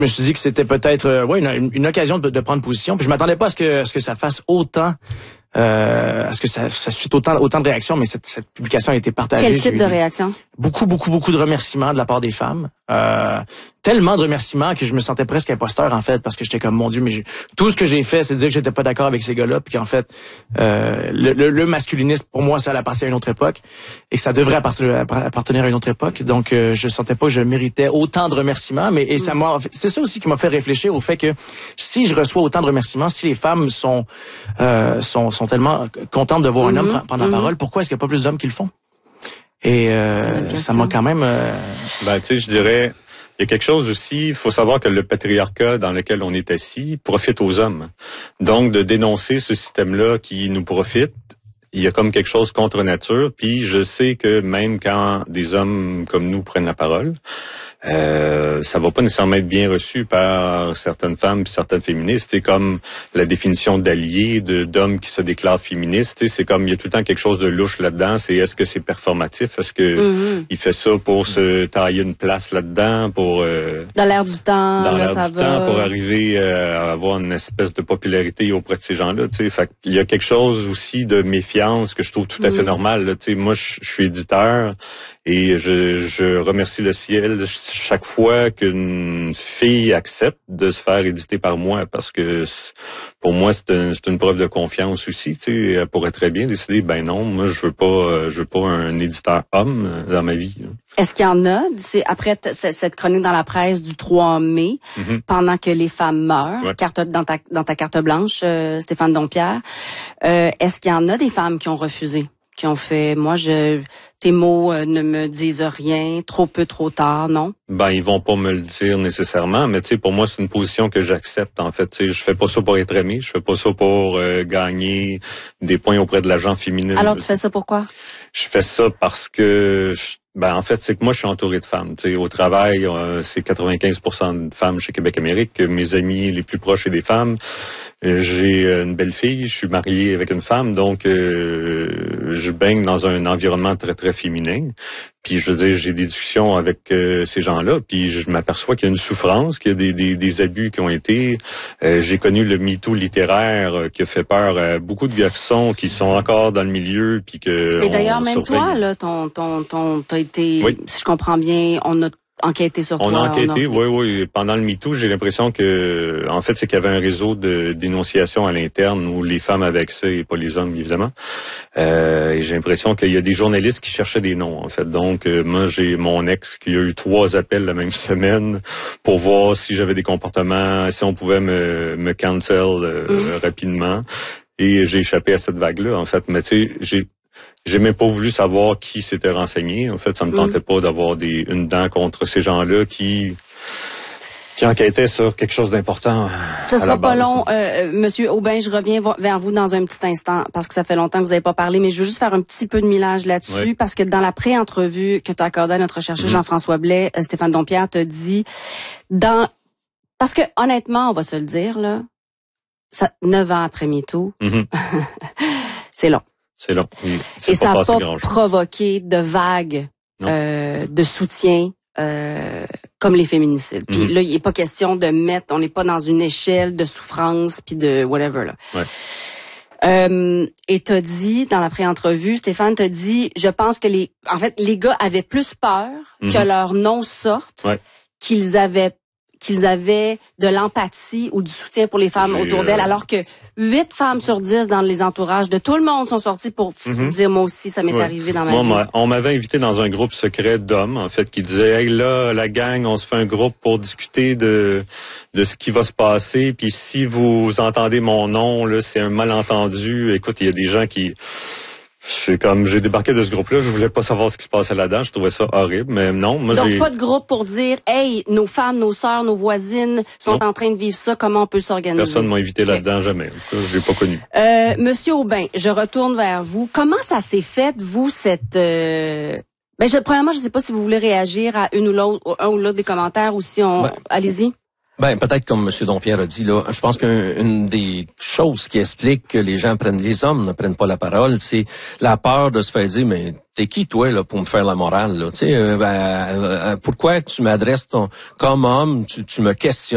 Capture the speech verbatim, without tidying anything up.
je me suis dit que c'était peut-être euh, ouais une, une occasion de, de prendre position. Puis je m'attendais pas à ce que, à ce que ça fasse autant, euh, à ce que ça, ça suscite autant, autant de réactions, mais cette, cette publication a été partagée. Quel type de réaction? Beaucoup, beaucoup, beaucoup de remerciements de la part des femmes. Euh, tellement de remerciements que je me sentais presque imposteur, en fait, parce que j'étais comme, mon Dieu, mais j'ai, tout ce que j'ai fait, c'est de dire que j'étais pas d'accord avec ces gars-là, puis qu'en fait, euh, le, le, le masculinisme, pour moi, ça appartient à une autre époque, et que ça devrait appartenir à une autre époque. Donc, euh, je sentais pas que je méritais autant de remerciements, mais et ça m'a, c'était ça aussi qui m'a fait réfléchir au fait que si je reçois autant de remerciements, si les femmes sont, euh, sont, sont tellement contentes de voir un homme prendre la mm-hmm. parole, pourquoi est-ce qu'il n'y a pas plus d'hommes qui le font? Et euh, ça m'a quand même... Euh... Ben, tu sais, je dirais, il y a quelque chose aussi, il faut savoir que le patriarcat dans lequel on est assis profite aux hommes. Donc, de dénoncer ce système-là qui nous profite, il y a comme quelque chose contre nature. Puis, je sais que même quand des hommes comme nous prennent la parole, Euh, ça va pas nécessairement être bien reçu par certaines femmes et certaines féministes. C'est comme la définition d'allié, de d'hommes qui se déclarent féministes. C'est comme, il y a tout le temps quelque chose de louche là-dedans. C'est est-ce que c'est performatif? Est-ce que mm-hmm. il fait ça pour se tailler une place là-dedans? Pour euh, Dans l'air du temps, Dans là, l'air ça du va. temps, pour arriver euh, à avoir une espèce de popularité auprès de ces gens-là. T'sais. Fait qu'il y a quelque chose aussi de méfiance que je trouve tout à fait mm. normal. Là. T'sais, moi, je suis éditeur et je, je remercie le ciel chaque fois qu'une fille accepte de se faire éditer par moi, parce que pour moi c'est, un, c'est une preuve de confiance aussi. Tu sais, elle pourrait très bien décider, ben non, moi je veux pas, je veux pas un éditeur homme dans ma vie. Est-ce qu'il y en a, c'est après t- cette chronique dans la presse du trois mai, mm-hmm. pendant que les femmes meurent, ouais. carte, dans ta dans ta carte blanche, euh, Stéphane Dompierre, euh, est-ce qu'il y en a des femmes qui ont refusé, qui ont fait, moi je tes mots euh, ne me disent rien, trop peu, trop tard, non? Ben, ils vont pas me le dire nécessairement, mais tu sais, pour moi, c'est une position que j'accepte, en fait. Tu sais, je fais pas ça pour être aimé, je fais pas ça pour euh, gagner des points auprès de l'agent féminin. Alors, tu fais ça pourquoi? Je fais ça parce que, je, ben, en fait, c'est que moi, je suis entouré de femmes. Tu sais, au travail, euh, c'est quatre-vingt-quinze pour cent de femmes chez Québec Amérique. Mes amis les plus proches, c'est des femmes. Euh, j'ai une belle fille, je suis marié avec une femme, donc euh, je baigne dans un environnement très, très féminin. Puis je veux dire, j'ai des discussions avec euh, ces gens-là, puis je m'aperçois qu'il y a une souffrance, qu'il y a des, des, des abus qui ont été. Euh, j'ai connu le MeToo littéraire euh, qui a fait peur à beaucoup de garçons qui sont encore dans le milieu, puis que. Et d'ailleurs, même surveille. toi, là, ton, ton, ton, t'as été, oui. si je comprends bien, on a enquêté sur on toi. A enquêté, on a... oui, oui. Pendant le MeToo, j'ai l'impression que, en fait, c'est qu'il y avait un réseau de dénonciation à l'interne où les femmes avaient accès et pas les hommes, évidemment. Euh, et j'ai l'impression qu'il y a des journalistes qui cherchaient des noms, en fait. Donc, euh, moi, j'ai mon ex qui a eu trois appels la même semaine pour voir si j'avais des comportements, si on pouvait me, me cancel euh, mmh. rapidement. Et j'ai échappé à cette vague-là, en fait. Mais tu sais, j'ai J'ai même pas voulu savoir qui s'était renseigné. En fait, ça me tentait mmh. pas d'avoir des une dent contre ces gens-là qui qui enquêtaient sur quelque chose d'important. Ça sera pas long, euh, Monsieur Aubin. Je reviens vers vous dans un petit instant parce que ça fait longtemps que vous n'avez pas parlé, mais je veux juste faire un petit peu de millage là-dessus oui. parce que dans la pré-entrevue que tu as accordée à notre chercheur mmh. Jean-François Blais, euh, Stéphane Dompierre t'a dit dans parce que honnêtement, on va se le dire là, ça, neuf ans après MeToo, mmh. c'est long. C'est long. Oui, et ça n'a pas provoqué de vagues euh, de soutien euh, comme les féminicides. Puis mm-hmm. là, il n'est pas question de mettre, on n'est pas dans une échelle de souffrance puis de whatever là. Ouais. Euh, et t'as dit dans la pré-entrevue, Stéphane t'a dit, je pense que les, en fait, les gars avaient plus peur mm-hmm. que leur nom sorte ouais. qu'ils avaient qu'ils avaient de l'empathie ou du soutien pour les femmes J'ai, autour d'elles, euh... alors que huit femmes sur dix dans les entourages de tout le monde sont sorties pour mm-hmm. dire moi aussi ça m'est ouais. arrivé dans ma moi, vie. On m'avait invité dans un groupe secret d'hommes en fait qui disait hey là la gang on se fait un groupe pour discuter de de ce qui va se passer puis si vous entendez mon nom là c'est un malentendu. Écoute il y a des gens qui C'est comme j'ai débarqué de ce groupe-là, je voulais pas savoir ce qui se passait là-dedans, je trouvais ça horrible, mais non, moi Donc j'ai... pas de groupe pour dire hey, nos femmes, nos sœurs, nos voisines sont non. en train de vivre ça, comment on peut s'organiser. Personne m'a invité okay. là-dedans jamais, ça, je l'ai pas connu. Euh Monsieur Aubin, je retourne vers vous. Comment ça s'est fait vous cette euh... Ben je premièrement, je sais pas si vous voulez réagir à une ou l'autre un ou l'autre des commentaires ou si on ouais. allez-y. Ben peut-être comme M. Dompierre a dit là, je pense qu'une des choses qui explique que les gens prennent, les hommes ne prennent pas la parole, c'est la peur de se faire dire mais t'es qui toi là pour me faire la morale là, tu sais, euh, ben, euh, pourquoi tu m'adresses ton comme homme, tu, tu me questionnes.